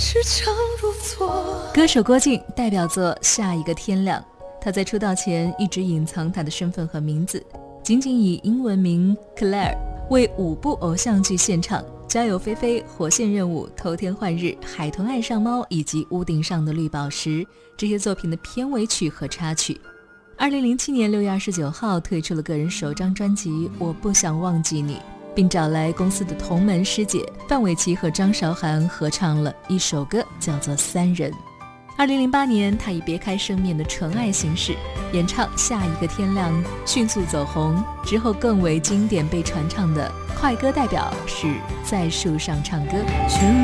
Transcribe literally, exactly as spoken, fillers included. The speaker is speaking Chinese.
持强如错。 歌手郭靖代表作《下一个天亮》，他在出道前一直隐藏他的身份和名字，仅仅以英文名 Claire 为五部偶像剧献唱，《家有菲菲》、《火线任务》、《偷天换日》、《海豚爱上猫》以及《屋顶上的绿宝石》这些作品的片尾曲和插曲。二零零七年六月二十九号推出了个人首张专辑《我不想忘记你》，并找来公司的同门师姐范玮琪和张韶涵合唱了一首歌，叫做《三人》。二零零八年，他以别开生面的纯爱形式演唱《下一个天亮》，迅速走红。之后更为经典被传唱的快歌代表是《在树上唱歌》。